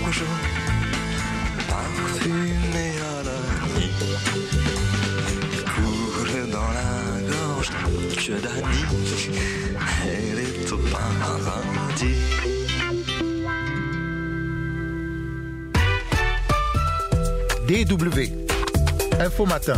orange, parfumée à la nuit, coule dans la gorge que d'Annie et les au paradis. DW Info Matin.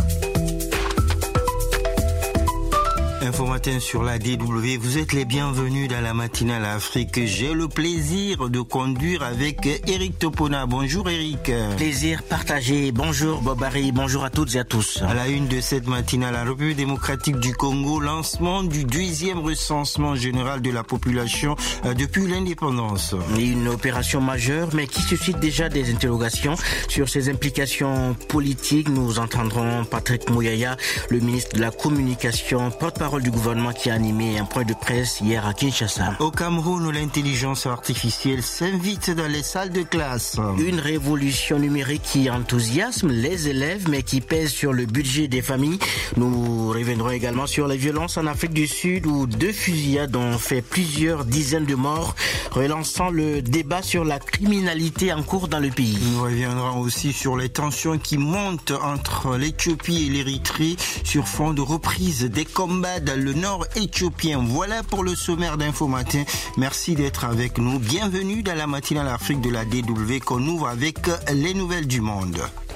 Info Matin sur la DW, vous êtes les bienvenus dans la matinale Afrique. J'ai le plaisir de conduire avec Eric Topona. Bonjour Eric. Plaisir partagé. Bonjour Bobari, bonjour à toutes et à tous. À la une de cette matinale, la République démocratique du Congo, lancement du 2e recensement général de la population depuis l'indépendance. Une opération majeure mais qui suscite déjà des interrogations sur ses implications politiques. Nous entendrons Patrick Mouyaya, le ministre de la Communication, porte-parole du gouvernement qui a animé un point de presse hier à Kinshasa. Au Cameroun, l'intelligence artificielle s'invite dans les salles de classe. Une révolution numérique qui enthousiasme les élèves mais qui pèse sur le budget des familles. Nous reviendrons également sur les violences en Afrique du Sud où 2 fusillades ont fait plusieurs dizaines de morts, relançant le débat sur la criminalité en cours dans le pays. Nous reviendrons aussi sur les tensions qui montent entre l'Éthiopie et l'Érythrée sur fond de reprise des combats dans le nord éthiopien. Voilà pour le sommaire d'Info Matin. Merci d'être avec nous. Bienvenue dans la matinale Afrique de la DW qu'on ouvre avec les nouvelles du monde.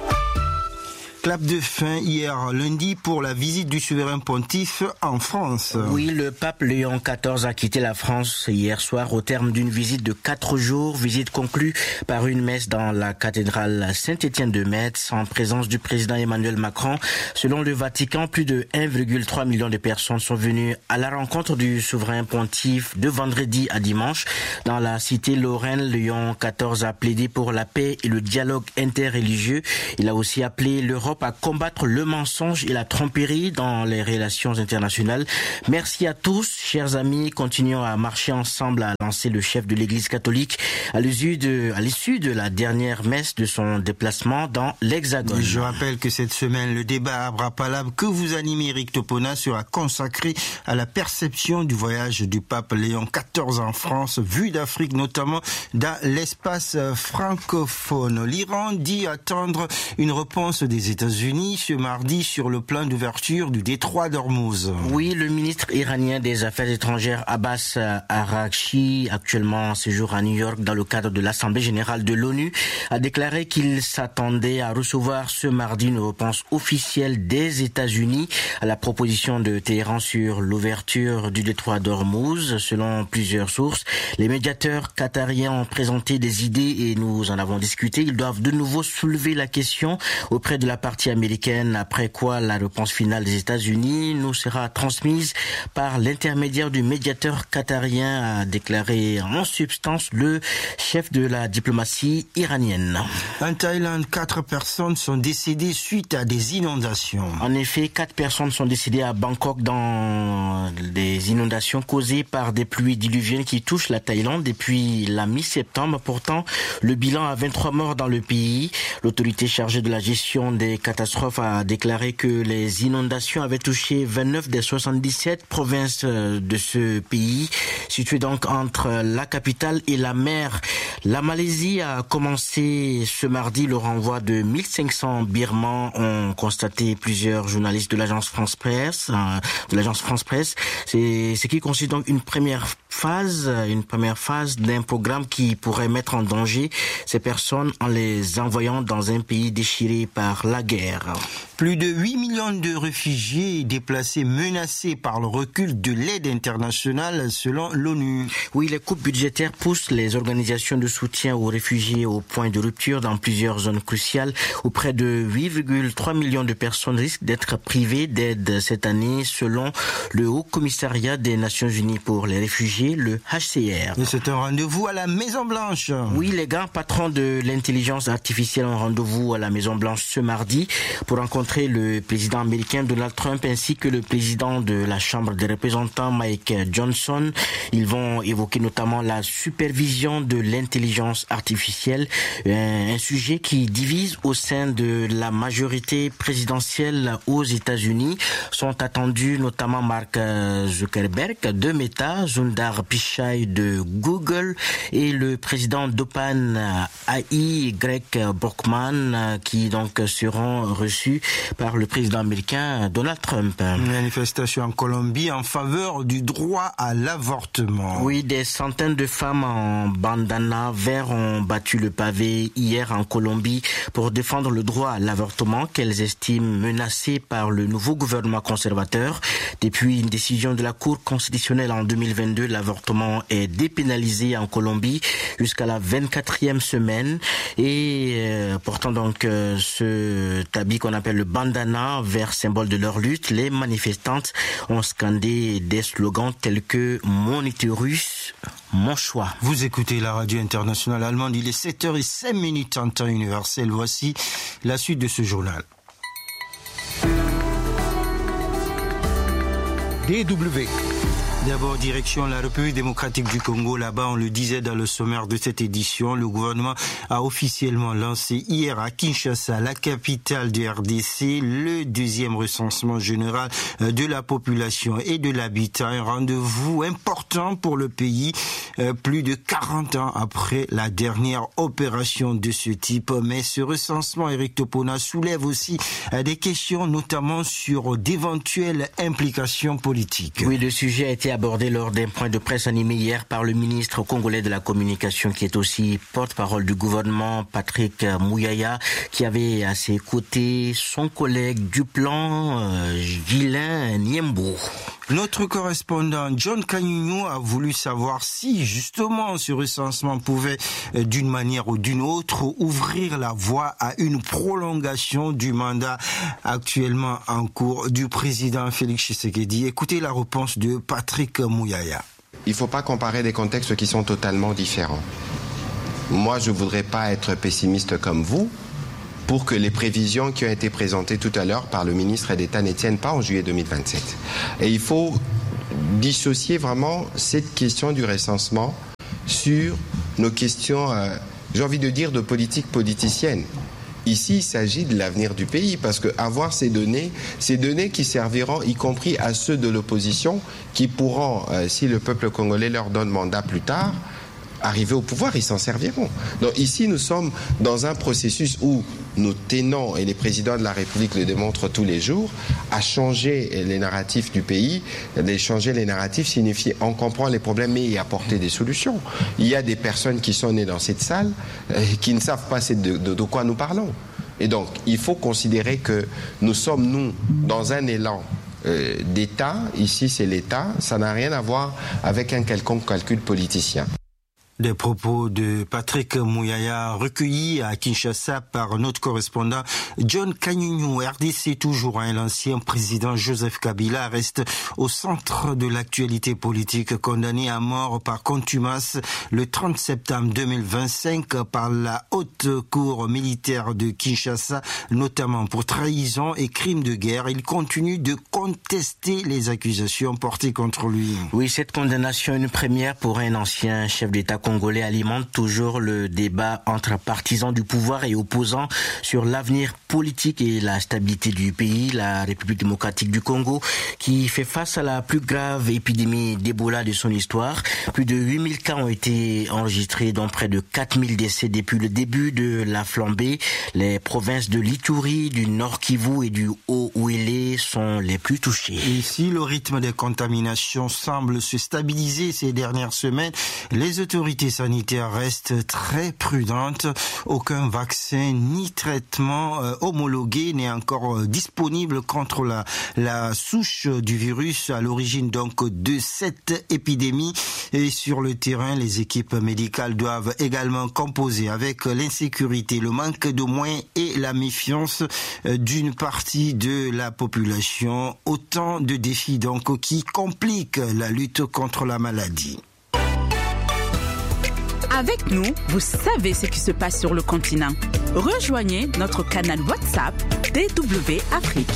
Clap de fin hier lundi pour la visite du souverain pontife en France. Oui, le pape Léon XIV a quitté la France hier soir au terme d'une visite de 4 jours, visite conclue par une messe dans la cathédrale Saint-Étienne de Metz en présence du président Emmanuel Macron. Selon le Vatican, plus de 1,3 million de personnes sont venues à la rencontre du souverain pontife de vendredi à dimanche. Dans la cité lorraine, Léon XIV a plaidé pour la paix et le dialogue interreligieux. Il a aussi appelé l'Europe à combattre le mensonge et la tromperie dans les relations internationales. Merci à tous, chers amis. Continuons à marcher ensemble, a lancé le chef de l'Église catholique à l'issue de la dernière messe de son déplacement dans l'Hexagone. Je rappelle que cette semaine, le débat Abrapalab que vous animez, Eric Topona, sera consacré à la perception du voyage du pape Léon XIV en France, vue d'Afrique, notamment dans l'espace francophone. L'Iran dit attendre une réponse des États-Unis ce mardi sur le plan d'ouverture du détroit d'Ormuz. Oui, le ministre iranien des Affaires étrangères Abbas Araghchi, actuellement en séjour à New York dans le cadre de l'Assemblée générale de l'ONU, a déclaré qu'il s'attendait à recevoir ce mardi une réponse officielle des États-Unis à la proposition de Téhéran sur l'ouverture du détroit d'Ormuz. Selon plusieurs sources, les médiateurs qatariens ont présenté des idées et nous en avons discuté. Ils doivent de nouveau soulever la question auprès de la partie américaine, après quoi la réponse finale des États-Unis nous sera transmise par l'intermédiaire du médiateur qatarien, a déclaré en substance le chef de la diplomatie iranienne. En Thaïlande, 4 personnes sont décédées suite à des inondations. En effet, 4 personnes sont décédées à Bangkok dans des inondations causées par des pluies diluviennes qui touchent la Thaïlande depuis la mi-septembre. Pourtant, le bilan a 23 morts dans le pays. L'autorité chargée de la gestion des catastrophes a déclaré que les inondations avaient touché 29 des 77 provinces de ce pays, situées donc entre la capitale et la mer. La Malaisie a commencé ce mardi le renvoi de 1500 Birmans, ont constaté plusieurs journalistes de l'agence France Presse. C'est ce qui constitue donc une première phase d'un programme qui pourrait mettre en danger ces personnes en les envoyant dans un pays déchiré par la guerre. Plus de 8 millions de réfugiés déplacés menacés par le recul de l'aide internationale selon l'ONU. Oui, les coupes budgétaires poussent les organisations de soutien aux réfugiés au point de rupture dans plusieurs zones cruciales où près de 8,3 millions de personnes risquent d'être privées d'aide cette année selon le Haut Commissariat des Nations Unies pour les réfugiés, le HCR. Et c'est un rendez-vous à la Maison-Blanche. Oui, les grands patrons de l'intelligence artificielle ont rendez-vous à la Maison-Blanche ce mardi pour rencontrer rencontrer le président américain Donald Trump ainsi que le président de la Chambre des représentants Mike Johnson. Ils vont évoquer notamment la supervision de l'intelligence artificielle, un sujet qui divise au sein de la majorité présidentielle aux États-Unis. Sont attendus notamment Mark Zuckerberg de Meta, Sundar Pichai de Google et le président d'OpenAI, Greg Brockman, qui donc seront reçus par le président américain Donald Trump. Une manifestation en Colombie en faveur du droit à l'avortement. Oui, des centaines de femmes en bandana vert ont battu le pavé hier en Colombie pour défendre le droit à l'avortement qu'elles estiment menacé par le nouveau gouvernement conservateur. Depuis une décision de la Cour constitutionnelle en 2022, l'avortement est dépénalisé en Colombie jusqu'à la 24e semaine et portant donc ce tabi qu'on appelle le bandana, vert symbole de leur lutte, les manifestantes ont scandé des slogans tels que « Mon utérus, mon choix ». Vous écoutez la radio internationale allemande, il est 7h05 en temps universel. Voici la suite de ce journal. DW. D'abord, direction la République démocratique du Congo. Là-bas, on le disait dans le sommaire de cette édition, le gouvernement a officiellement lancé hier à Kinshasa, la capitale du RDC, le deuxième recensement général de la population et de l'habitat. Un rendez-vous important pour le pays, plus de 40 ans après la dernière opération de ce type. Mais ce recensement, Eric Topona, soulève aussi des questions, notamment sur d'éventuelles implications politiques. Oui, le sujet a été abordé lors d'un point de presse animé hier par le ministre congolais de la communication qui est aussi porte-parole du gouvernement, Patrick Mouyaya, qui avait à ses côtés son collègue du plan, Ghislain Niembo. Notre correspondant John Kanyunyu a voulu savoir si justement ce recensement pouvait d'une manière ou d'une autre ouvrir la voie à une prolongation du mandat actuellement en cours du président Félix Tshisekedi. Écoutez la réponse de Patrick Mouyaya. Il ne faut pas comparer des contextes qui sont totalement différents. Moi, je ne voudrais pas être pessimiste comme vous pour que les prévisions qui ont été présentées tout à l'heure par le ministre d'État ne tiennent pas en juillet 2027. Et il faut dissocier vraiment cette question du recensement sur nos questions, j'ai envie de dire, de politique politicienne. Ici, il s'agit de l'avenir du pays, parce qu'avoir ces données qui serviront, y compris à ceux de l'opposition, qui pourront, si le peuple congolais leur donne mandat plus tard, arriver au pouvoir, ils s'en serviront. Donc ici, nous sommes dans un processus où nous tenons, et les présidents de la République le démontrent tous les jours, à changer les narratifs du pays. Changer les narratifs signifie on comprend les problèmes mais y apporter des solutions. Il y a des personnes qui sont nées dans cette salle qui ne savent pas de quoi nous parlons. Et donc, il faut considérer que nous sommes, dans un élan d'État. Ici, c'est l'État. Ça n'a rien à voir avec un quelconque calcul politicien. Des propos de Patrick Mouyaya recueillis à Kinshasa par notre correspondant John Kanyunyu. RDC toujours, l'ancien président Joseph Kabila reste au centre de l'actualité politique, condamné à mort par contumace le 30 septembre 2025 par la haute cour militaire de Kinshasa, notamment pour trahison et crimes de guerre. Il continue de contester les accusations portées contre lui. Oui, cette condamnation est une première pour un ancien chef d'État congolais, alimente toujours le débat entre partisans du pouvoir et opposants sur l'avenir politique et la stabilité du pays. La République démocratique du Congo, qui fait face à la plus grave épidémie d'Ebola de son histoire. Plus de 8000 cas ont été enregistrés, dont près de 4000 décès depuis le début de la flambée. Les provinces de l'Ituri, du Nord Kivu et du Haut-Ouélé sont les plus touchées. Ici, le rythme des contaminations semble se stabiliser ces dernières semaines. Les autorités sanitaires restent très prudentes. Aucun vaccin ni traitement homologué n'est encore disponible contre la souche du virus à l'origine donc de cette épidémie. Et sur le terrain, les équipes médicales doivent également composer avec l'insécurité, le manque de moyens et la méfiance d'une partie de la population. Autant de défis donc qui compliquent la lutte contre la maladie. Avec nous, vous savez ce qui se passe sur le continent. Rejoignez notre canal WhatsApp DW Afrique.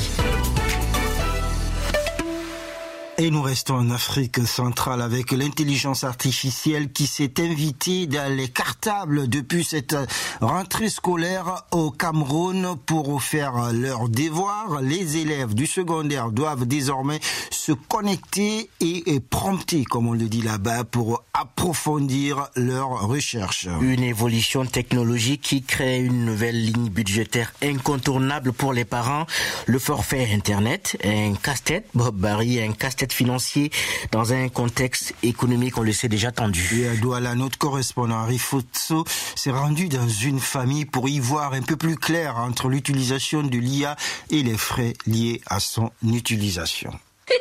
Et nous restons en Afrique centrale avec l'intelligence artificielle qui s'est invitée dans les cartables depuis cette rentrée scolaire au Cameroun pour faire leurs devoirs. Les élèves du secondaire doivent désormais se connecter et prompter, comme on le dit là-bas, pour approfondir leurs recherches. Une évolution technologique qui crée une nouvelle ligne budgétaire incontournable pour les parents. Le forfait Internet, un casse-tête, Bob Barry, un casse-tête financier dans un contexte économique, on le sait déjà tendu. Et à Douala, notre correspondant Harry Fotso s'est rendu dans une famille pour y voir un peu plus clair entre l'utilisation de l'IA et les frais liés à son utilisation.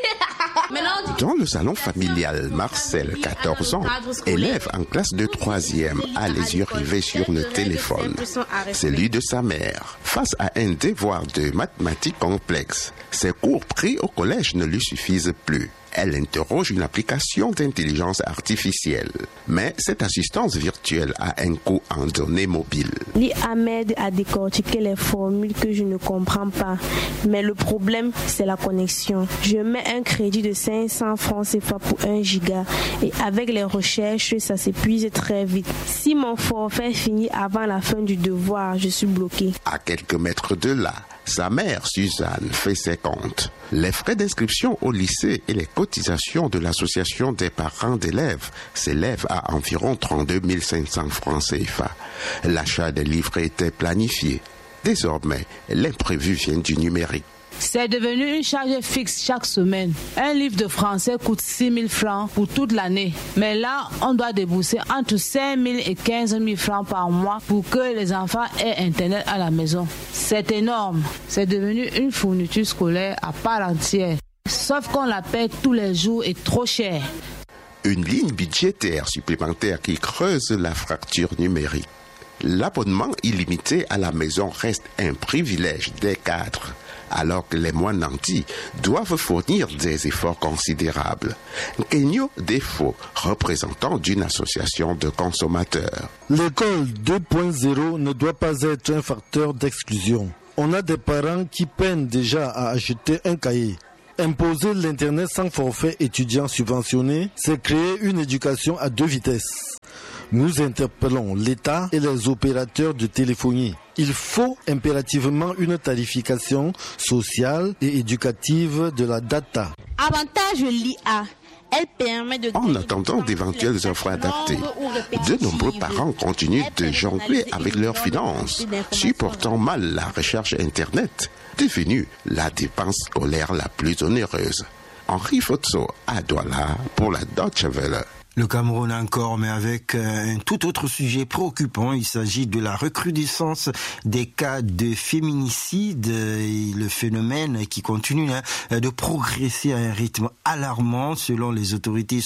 Dans le salon familial, Marcel, 14 ans, élève en classe de 3e, a les yeux rivés sur le téléphone, celui de sa mère. Face à un devoir de mathématiques complexe, ses cours pris au collège ne lui suffisent plus. Elle interroge une application d'intelligence artificielle. Mais cette assistance virtuelle a un coût en données mobiles. L'IA m'aide à décortiquer les formules que je ne comprends pas. Mais le problème, c'est la connexion. Je mets un crédit de 500 francs CFA pour 1 giga. Et avec les recherches, ça s'épuise très vite. Si mon forfait finit avant la fin du devoir, je suis bloqué. À quelques mètres de là, sa mère, Suzanne, fait ses comptes. Les frais d'inscription au lycée et les cotisations de l'association des parents d'élèves s'élèvent à environ 32 500 francs CFA. L'achat des livres était planifié. Désormais, l'imprévu vient du numérique. C'est devenu une charge fixe chaque semaine. Un livre de français coûte 6 000 francs pour toute l'année. Mais là, on doit débourser entre 5 000 et 15 000 francs par mois pour que les enfants aient Internet à la maison. C'est énorme. C'est devenu une fourniture scolaire à part entière. Sauf qu'on la paie tous les jours et trop cher. Une ligne budgétaire supplémentaire qui creuse la fracture numérique. L'abonnement illimité à la maison reste un privilège des cadres, alors que les moins nantis doivent fournir des efforts considérables. Kenyo Defo, représentant d'une association de consommateurs. L'école 2.0 ne doit pas être un facteur d'exclusion. On a des parents qui peinent déjà à acheter un cahier. Imposer l'Internet sans forfait étudiant subventionné, c'est créer une éducation à deux vitesses. Nous interpellons l'État et les opérateurs de téléphonie. Il faut impérativement une tarification sociale et éducative de la data. Avantage l'IA. Elle permet de... En attendant d'éventuelles offres adaptées, de nombreux parents continuent de jongler avec leurs finances, supportant mal la recherche Internet, devenue la dépense scolaire la plus onéreuse. Henri Fotso à Douala pour la Deutsche Welle. Le Cameroun encore, mais avec un tout autre sujet préoccupant. Il s'agit de la recrudescence des cas de féminicide et le phénomène qui continue de progresser à un rythme alarmant. Selon les autorités,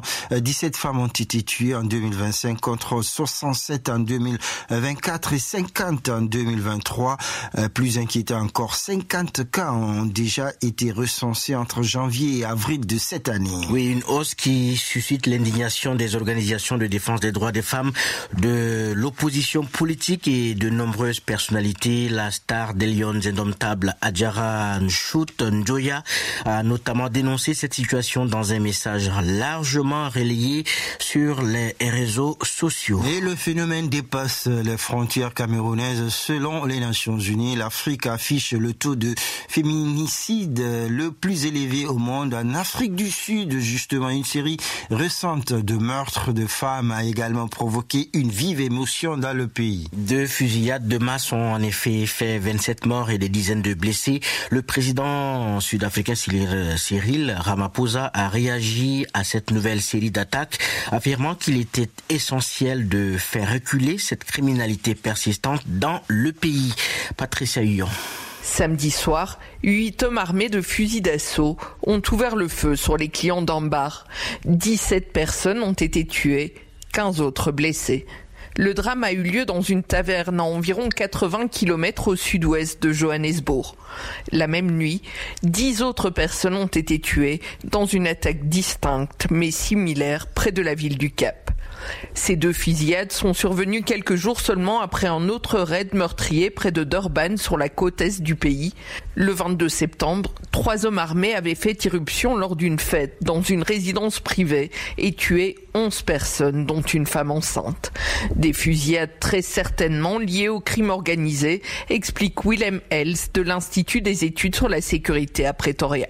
77 femmes ont été tuées en 2025 contre 67 en 2024 et 50 en 2023. Plus inquiétant encore, 50 cas ont déjà été recensés entre janvier et avril de cette année. Oui, une hausse qui suscite l'indignation des organisations de défense des droits des femmes, de l'opposition politique et de nombreuses personnalités. La star des Lions indomptables, Adjara Nchout Njoya, a notamment dénoncé cette situation dans un message largement relayé sur les réseaux sociaux. Et le phénomène dépasse les frontières camerounaises. Selon les Nations Unies, l'Afrique affiche le taux de féminicide le plus élevé au monde. En Afrique du Sud, justement, une série récente de meurtres de femmes a également provoqué une vive émotion dans le pays. 2 fusillades de masse ont en effet fait 27 morts et des dizaines de blessés. Le président sud-africain Cyril Ramaphosa a réagi à cette nouvelle série d'attaques, affirmant qu'il était essentiel de faire reculer cette criminalité persistante dans le pays. Patricia Huyon. Samedi soir, 8 hommes armés de fusils d'assaut ont ouvert le feu sur les clients d'Ambar. 17 personnes ont été tuées, 15 autres blessées. Le drame a eu lieu dans une taverne à environ 80 km au sud-ouest de Johannesburg. La même nuit, 10 autres personnes ont été tuées dans une attaque distincte mais similaire près de la ville du Cap. Ces 2 fusillades sont survenues quelques jours seulement après un autre raid meurtrier près de Durban sur la côte est du pays. Le 22 septembre, 3 hommes armés avaient fait irruption lors d'une fête dans une résidence privée et tué 11 personnes, dont une femme enceinte. Des fusillades très certainement liées au crime organisé, explique Willem Els de l'Institut des études sur la sécurité à Pretoria.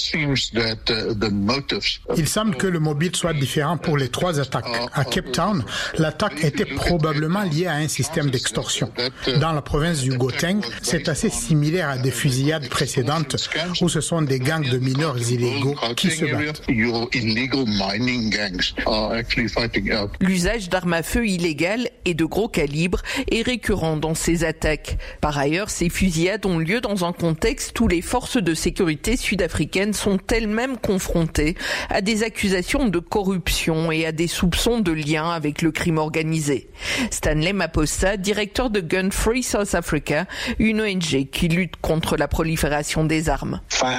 Il semble que le mobile soit différent pour les 3 attaques. À Cape Town, l'attaque était probablement liée à un système d'extorsion. Dans la province du Gauteng, c'est assez similaire à des fusillades précédentes où ce sont des gangs de mineurs illégaux qui se battent. L'usage d'armes à feu illégales et de gros calibre est récurrent dans ces attaques. Par ailleurs, ces fusillades ont lieu dans un contexte où les forces de sécurité sud-africaines sont elles-mêmes confrontées à des accusations de corruption et à des soupçons de lien avec le crime organisé. Stanley Maposa, directeur de Gun Free South Africa, une ONG qui lutte contre la prolifération des armes.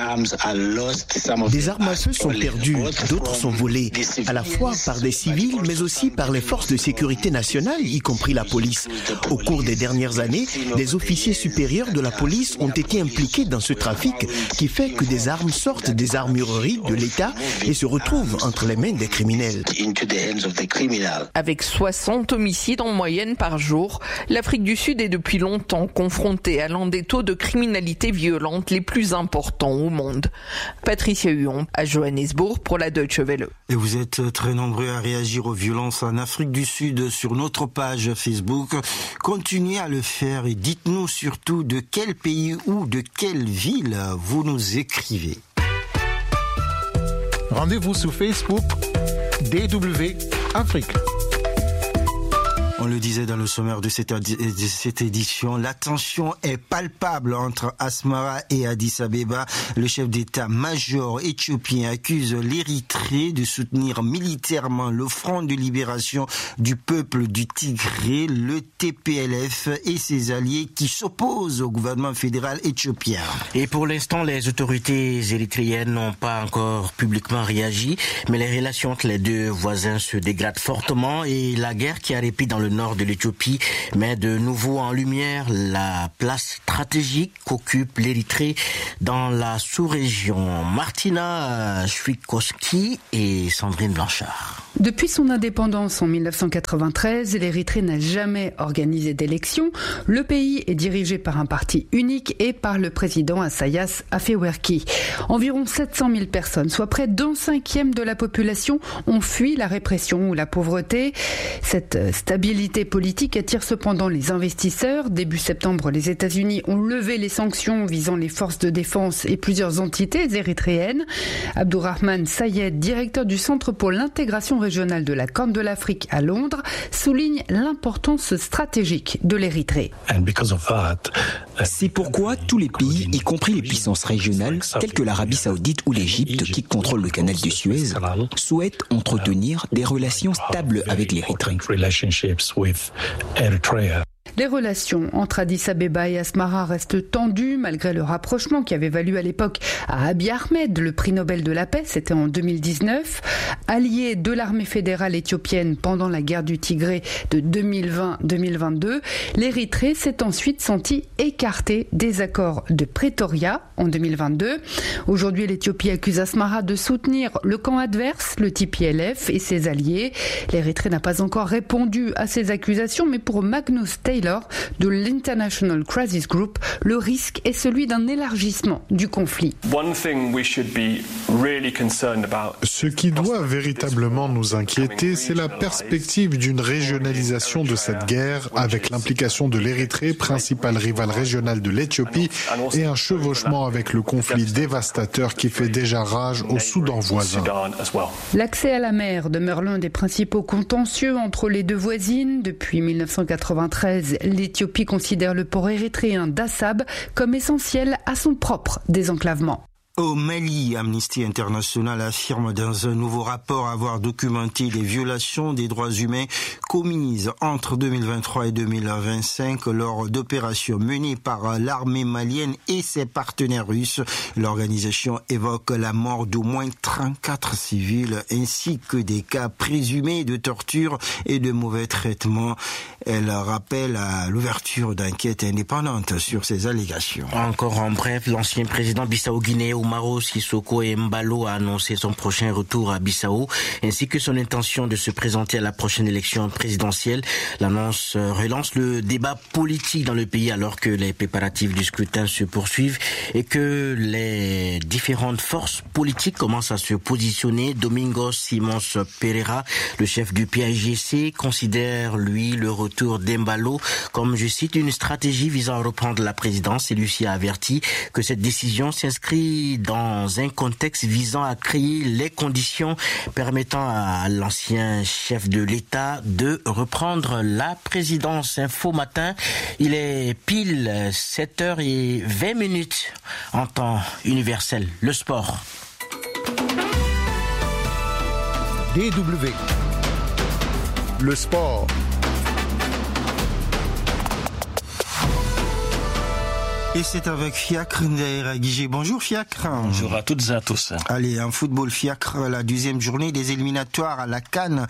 Des armes à feu sont perdues, d'autres sont volées, à la fois par des civils, mais aussi par les forces de sécurité nationale, y compris la police. Au cours des dernières années, des officiers supérieurs de la police ont été impliqués dans ce trafic qui fait que des armes sortent des armureries de l'État et se retrouvent entre les mains des criminels. Avec 60 homicides en moyenne par jour, l'Afrique du Sud est depuis longtemps confrontée à l'un des taux de criminalité violente les plus importants au monde. Patricia Huon à Johannesburg pour la Deutsche Welle. Et vous êtes très nombreux à réagir aux violences en Afrique du Sud sur notre page Facebook. Continuez à le faire et dites-nous surtout de quel pays ou de quelle ville vous nous écrivez. Rendez-vous sur Facebook DW Afrique. On le disait dans le sommaire de cette édition, la tension est palpable entre Asmara et Addis Abeba. Le chef d'état-major éthiopien accuse l'Érythrée de soutenir militairement le Front de libération du peuple du Tigré, le TPLF, et ses alliés qui s'opposent au gouvernement fédéral éthiopien. Et pour l'instant, les autorités érythréennes n'ont pas encore publiquement réagi, mais les relations entre les deux voisins se dégradent fortement et la guerre qui a répit dans le nord de l'Éthiopie met de nouveau en lumière la place stratégique qu'occupe l'Érythrée dans la sous-région. Martina Schwikowski et Sandrine Blanchard. Depuis son indépendance en 1993, l'Érythrée n'a jamais organisé d'élections. Le pays est dirigé par un parti unique et par le président Assayas Afewerki. Environ 700 000 personnes, soit près d'un cinquième de la population, ont fui la répression ou la pauvreté. Cette stabilité politique attire cependant les investisseurs. Début septembre, les États-Unis ont levé les sanctions visant les forces de défense et plusieurs entités érythréennes. Abdourahman Sayed, directeur du Centre pour l'intégration régionale de la Corne de l'Afrique à Londres, souligne l'importance stratégique de l'Érythrée. C'est pourquoi tous les pays, y compris les puissances régionales, telles que l'Arabie Saoudite ou l'Égypte, qui contrôlent le canal de Suez, souhaitent entretenir des relations stables avec l'Érythrée. Les relations entre Addis Abeba et Asmara restent tendues malgré le rapprochement qui avait valu à l'époque à Abiy Ahmed le prix Nobel de la paix, c'était en 2019. Allié de l'armée fédérale éthiopienne pendant la guerre du Tigré de 2020-2022, l'Érythrée s'est ensuite sentie écartée des accords de Pretoria en 2022. Aujourd'hui, l'Éthiopie accuse Asmara de soutenir le camp adverse, le TPLF et ses alliés. L'Érythrée n'a pas encore répondu à ces accusations, mais pour Magnus Taylor de l'International Crisis Group, le risque est celui d'un élargissement du conflit. Ce qui doit véritablement nous inquiéter, c'est la perspective d'une régionalisation de cette guerre avec l'implication de l'Érythrée, principale rivale régionale de l'Éthiopie, et un chevauchement avec le conflit dévastateur qui fait déjà rage au Soudan voisin. L'accès à la mer demeure l'un des principaux contentieux entre les deux voisines. Depuis 1993, l'Éthiopie considère le port érythréen d'Assab comme essentiel à son propre désenclavement. Au Mali, Amnesty International affirme dans un nouveau rapport avoir documenté les violations des droits humains commises entre 2023 et 2025 lors d'opérations menées par l'armée malienne et ses partenaires russes. L'organisation évoque la mort d'au moins 34 civils ainsi que des cas présumés de torture et de mauvais traitements. Elle rappelle à l'ouverture d'enquêtes indépendantes sur ces allégations. Encore en bref, l'ancien président bissau-guinéen Umaro Sissoko Embalo a annoncé son prochain retour à Bissau ainsi que son intention de se présenter à la prochaine élection présidentielle. L'annonce relance le débat politique dans le pays alors que les préparatifs du scrutin se poursuivent et que les différentes forces politiques commencent à se positionner. Domingos Simons Pereira, le chef du PAIGC, considère lui le retour d'Embalo comme, je cite, une stratégie visant à reprendre la présidence. Et Lucie a averti que cette décision s'inscrit dans un contexte visant à créer les conditions permettant à l'ancien chef de l'État de reprendre la présidence. Info Matin, il est pile 7h20 en temps universel. Le sport. DW. Le sport. Et c'est avec Fiacre Ndaïra Guigé. Bonjour Fiacre. Bonjour à toutes et à tous. Allez, en football, Fiacre, la 12e journée des éliminatoires à la CAN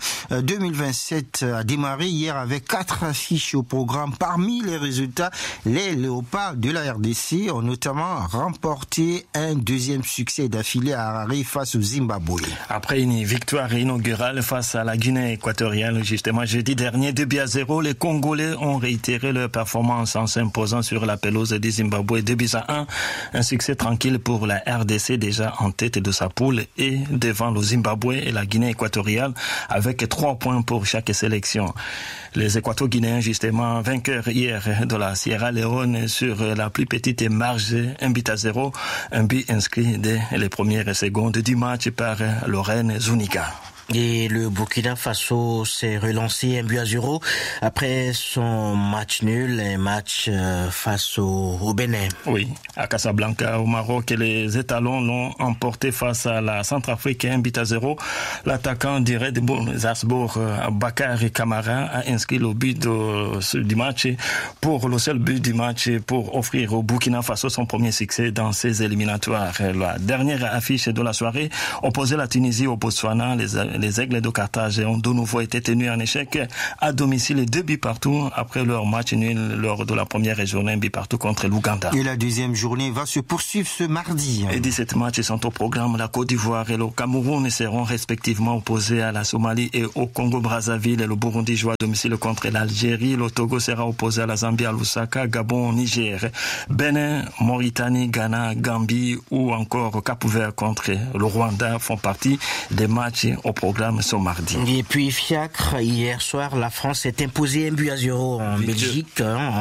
2027 a démarré hier avec 4 affiches au programme. Parmi les résultats, les Léopards de la RDC ont notamment remporté un deuxième succès d'affilée à Harare face au Zimbabwe. Après une victoire inaugurale face à la Guinée équatoriale, justement jeudi dernier, 2-0, les Congolais ont réitéré leur performance en s'imposant sur la pelouse du Zimbabwe 2-1, un succès tranquille pour la RDC déjà en tête de sa poule et devant le Zimbabwe et la Guinée équatoriale avec 3 points pour chaque sélection. Les Équato-Guinéens justement vainqueurs hier de la Sierra Leone sur la plus petite marge 1-0, un but inscrit dès les premières secondes du match par Lorraine Zuniga. Et le Burkina Faso s'est relancé 1-0 après son match nul, un match face au Bénin. Oui, à Casablanca, au Maroc, les étalons l'ont emporté face à la Centrafrique 1-0. L'attaquant du Red Bull Salzbourg, Bakary Kamara, a inscrit le but du match pour le seul but du match pour offrir au Burkina Faso son premier succès dans ses éliminatoires. La dernière affiche de la soirée opposait la Tunisie au Botswana. Les Aigles de Carthage ont de nouveau été tenus en échec à domicile 2-0 après leur match nul lors de la première journée 1-0 contre l'Ouganda. Et la deuxième journée va se poursuivre ce mardi. Et 17 matchs sont au programme. La Côte d'Ivoire et le Cameroun seront respectivement opposés à la Somalie et au Congo-Brazzaville. Le Burundi joue à domicile contre l'Algérie. Le Togo sera opposé à la Zambie à Lusaka, Gabon, Niger. Bénin, Mauritanie, Ghana, Gambie ou encore Cap-Vert contre le Rwanda font partie des matchs au programme ce mardi. Et puis Fiacre, hier soir, la France s'est imposée 1-0 en Belgique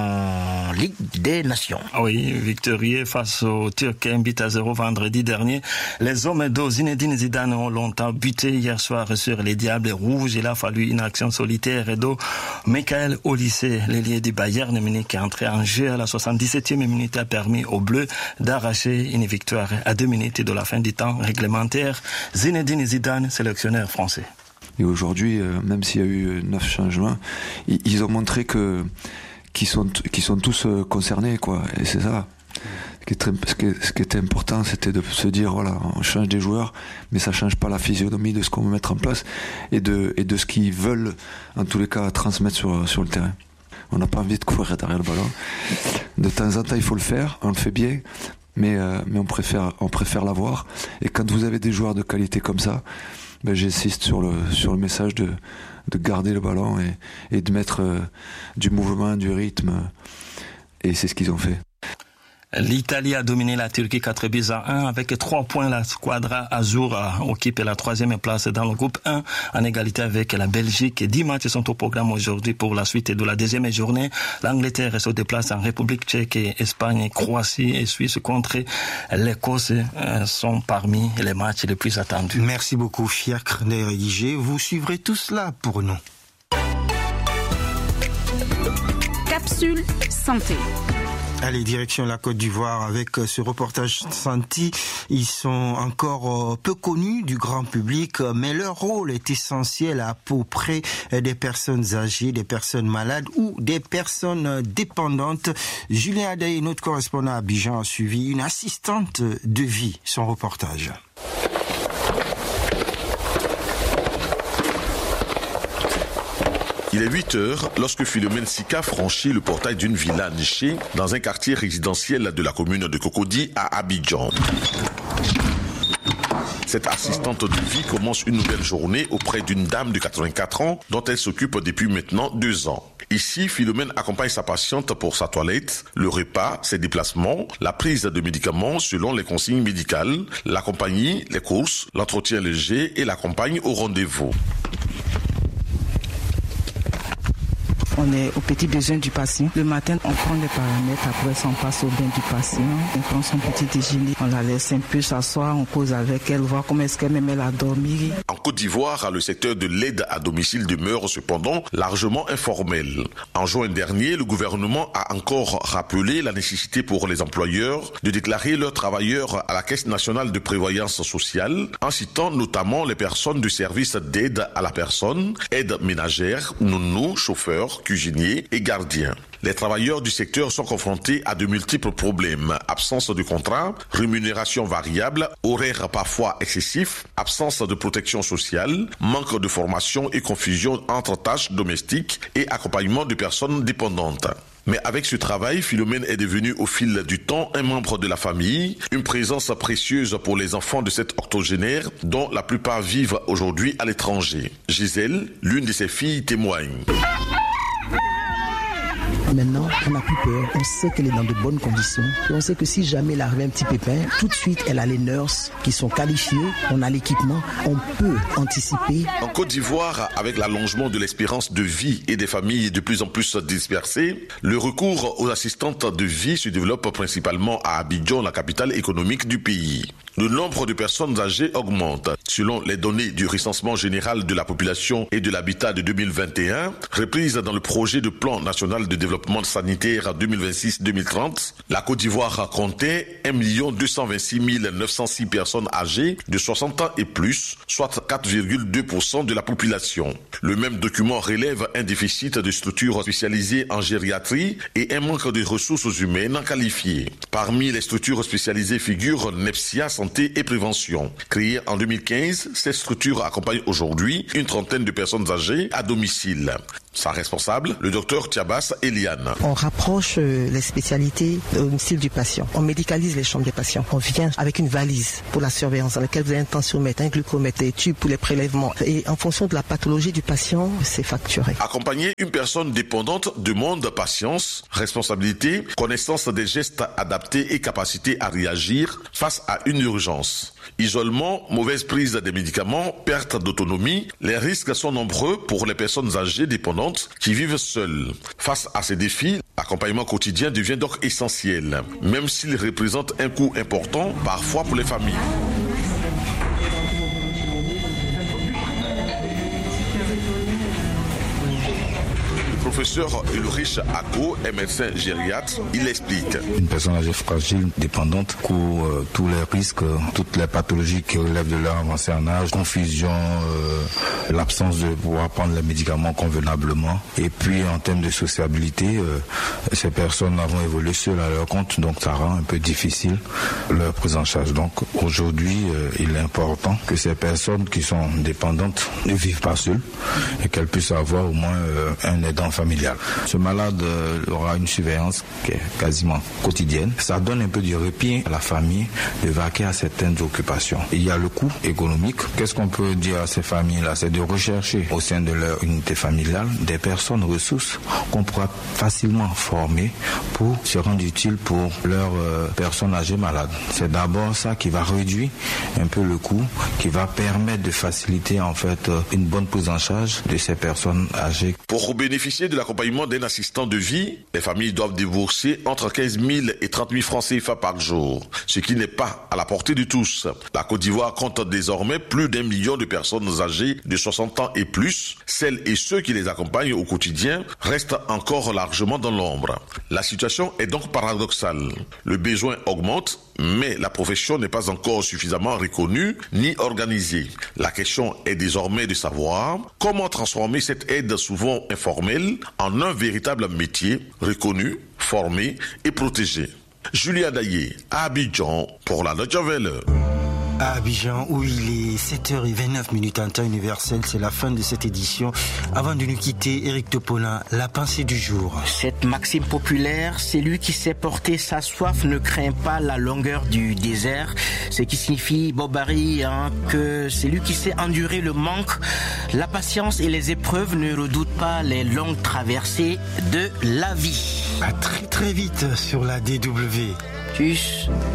en Ligue des Nations. Oui, victorieux face aux Turcs 1-0 vendredi dernier. Les hommes de Zinedine Zidane ont longtemps buté hier soir sur les Diables Rouges. Il a fallu une action solitaire de Michael Olise, l'ailier du Bayern Munich, qui est entré en jeu à la 77e minute, a permis aux Bleus d'arracher une victoire à 2 minutes de la fin du temps réglementaire. Zinedine Zidane, sélectionneur français. Et aujourd'hui, même s'il y a eu 9 changements, ils ont montré qu'ils sont tous concernés, quoi. Et c'est ça. Ce qui était important, c'était de se dire, voilà, on change des joueurs, mais ça change pas la physionomie de ce qu'on veut mettre en place et de ce qu'ils veulent, en tous les cas, transmettre sur le terrain. On n'a pas envie de courir derrière le ballon. De temps en temps, il faut le faire, on le fait bien, mais on préfère l'avoir. Et quand vous avez des joueurs de qualité comme ça, ben j'insiste sur le message de garder le ballon et de mettre du mouvement, du rythme. Et c'est ce qu'ils ont fait. L'Italie a dominé la Turquie 4-1 avec 3 points. La Squadra Azzurra occupe la 3e place dans le groupe 1 en égalité avec la Belgique. 10 matchs sont au programme aujourd'hui pour la suite de la 2e journée. L'Angleterre se déplace en République tchèque et Espagne, Croatie et Suisse contre l'Écosse sont parmi les matchs les plus attendus. Merci beaucoup Fiacre Ndaïra-Guigé. Vous suivrez tout cela pour nous. Capsule santé. Allez, direction la Côte d'Ivoire avec ce reportage senti. Ils sont encore peu connus du grand public, mais leur rôle est essentiel auprès des personnes âgées, des personnes malades ou des personnes dépendantes. Julien Adaye, notre correspondant à Abidjan, a suivi une assistante de vie. Son reportage. Il est 8 heures lorsque Philomène Sika franchit le portail d'une villa nichée dans un quartier résidentiel de la commune de Cocody à Abidjan. Cette assistante de vie commence une nouvelle journée auprès d'une dame de 84 ans dont elle s'occupe depuis maintenant 2 ans. Ici, Philomène accompagne sa patiente pour sa toilette, le repas, ses déplacements, la prise de médicaments selon les consignes médicales, la compagnie, les courses, l'entretien léger et l'accompagne au rendez-vous. On est aux petits besoins du patient. Le matin, on prend les paramètres, après on passe au bain du patient, on prend son petit déjeuner, on la laisse un peu s'asseoir, on cause avec elle, voir comment est-ce qu'elle aime à dormir. En Côte d'Ivoire, le secteur de l'aide à domicile demeure cependant largement informel. En juin dernier, le gouvernement a encore rappelé la nécessité pour les employeurs de déclarer leurs travailleurs à la Caisse nationale de prévoyance sociale, en citant notamment les personnes du service d'aide à la personne, aide ménagère, nounou, chauffeur, cuisiniers et gardiens. Les travailleurs du secteur sont confrontés à de multiples problèmes. Absence de contrat, rémunération variable, horaires parfois excessifs, absence de protection sociale, manque de formation et confusion entre tâches domestiques et accompagnement de personnes dépendantes. Mais avec ce travail, Philomène est devenue au fil du temps un membre de la famille, une présence précieuse pour les enfants de cette octogénaire dont la plupart vivent aujourd'hui à l'étranger. Gisèle, l'une de ses filles, témoigne. Maintenant, on n'a plus peur, on sait qu'elle est dans de bonnes conditions et on sait que si jamais il arrive un petit pépin, tout de suite elle a les nurses qui sont qualifiées, on a l'équipement, on peut anticiper. En Côte d'Ivoire, avec l'allongement de l'espérance de vie et des familles de plus en plus dispersées, le recours aux assistantes de vie se développe principalement à Abidjan, la capitale économique du pays. Le nombre de personnes âgées augmente. Selon les données du recensement général de la population et de l'habitat de 2021, reprises dans le projet de plan national de développement sanitaire 2026-2030, la Côte d'Ivoire comptait 1 226 906 personnes âgées de 60 ans et plus, soit 4,2% de la population. Le même document relève un déficit de structures spécialisées en gériatrie et un manque de ressources humaines qualifiées. Parmi les structures spécialisées figurent Nepsia Santé et Prévention. Créée en 2015, cette structure accompagne aujourd'hui une trentaine de personnes âgées à domicile. Sa responsable, le docteur Tiabas Eliane. On rapproche les spécialités au domicile du patient. On médicalise les chambres des patients. On vient avec une valise pour la surveillance dans laquelle vous avez un tensiomètre, un glucomètre, des tubes pour les prélèvements. Et en fonction de la pathologie du patient, c'est facturé. Accompagner une personne dépendante demande patience, responsabilité, connaissance des gestes adaptés et capacité à réagir face à une urgence. Isolement, mauvaise prise des médicaments, perte d'autonomie, les risques sont nombreux pour les personnes âgées dépendantes qui vivent seules. Face à ces défis, l'accompagnement quotidien devient donc essentiel, même s'il représente un coût important parfois pour les familles. Professeur Ulrich Ako est médecin gériatre, il explique. Une personne âgée fragile, dépendante, court tous les risques, toutes les pathologies qui relèvent de leur avancée en âge, confusion, l'absence de pouvoir prendre les médicaments convenablement. Et puis en termes de sociabilité, ces personnes vont évoluer seules à leur compte, donc ça rend un peu difficile leur prise en charge. Donc aujourd'hui, il est important que ces personnes qui sont dépendantes ne vivent pas seules et qu'elles puissent avoir au moins un aidant familial. Ce malade aura une surveillance qui est quasiment quotidienne. Ça donne un peu de répit à la famille de vaquer à certaines occupations. Il y a le coût économique. Qu'est-ce qu'on peut dire à ces familles-là? C'est de rechercher au sein de leur unité familiale des personnes ressources qu'on pourra facilement former pour se rendre utile pour leurs personnes âgées malades. C'est d'abord ça qui va réduire un peu le coût, qui va permettre de faciliter en fait une bonne prise en charge de ces personnes âgées. Pour bénéficier de de l'accompagnement d'un assistant de vie, les familles doivent débourser entre 15 000 et 30 000 francs CFA par jour, ce qui n'est pas à la portée de tous. La Côte d'Ivoire compte désormais plus d'1 million de personnes âgées de 60 ans et plus. Celles et ceux qui les accompagnent au quotidien restent encore largement dans l'ombre. La situation est donc paradoxale. Le besoin augmente, mais la profession n'est pas encore suffisamment reconnue ni organisée. La question est désormais de savoir comment transformer cette aide souvent informelle en un véritable métier reconnu, formé et protégé. Julia Daillé, à Abidjan, pour la Deutsche Welle. À Abidjan, où il est 7h29 en temps universel, c'est la fin de cette édition. Avant de nous quitter, Éric Topolin, la pensée du jour. Cette maxime populaire, celui qui sait porter sa soif ne craint pas la longueur du désert, ce qui signifie, Bobari, que celui qui sait endurer le manque, la patience et les épreuves ne redoute pas les longues traversées de la vie. À très très vite sur la DW. Tchuss.